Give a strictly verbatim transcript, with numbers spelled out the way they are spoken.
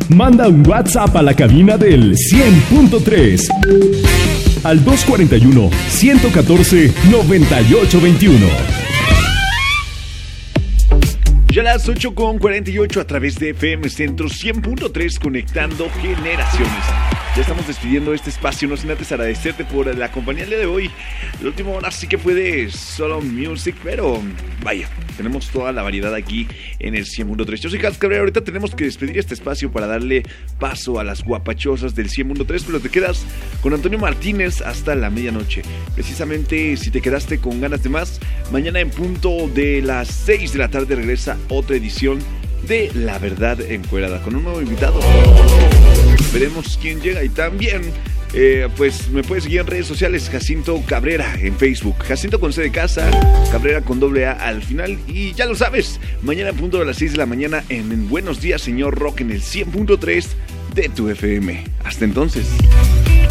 Manda un WhatsApp a la cabina del cien punto tres al dos cuarenta y uno, ciento catorce, noventa y ocho veintiuno. Ya las ocho con cuarenta y ocho a través de F M Centro cien punto tres, conectando generaciones. Ya estamos despidiendo este espacio, no sin antes agradecerte por la compañía el día de hoy. La última hora sí que fue de solo music, pero vaya, tenemos toda la variedad aquí en el cien punto tres. Yo soy Hans Cabrera, ahorita tenemos que despedir este espacio para darle paso a las guapachosas del cien punto tres, pero te quedas con Antonio Martínez hasta la medianoche. Precisamente si te quedaste con ganas de más, mañana en punto de las seis de la tarde regresa otra edición de La Verdad Encuerada con un nuevo invitado. Veremos quién llega y también eh, pues me puedes seguir en redes sociales, Jacinto Cabrera en Facebook, Jacinto con C de casa, Cabrera con doble A al final. Y ya lo sabes, mañana a punto de las seis de la mañana en, en Buenos Días Señor Rock en el cien punto tres de tu F M. Hasta entonces.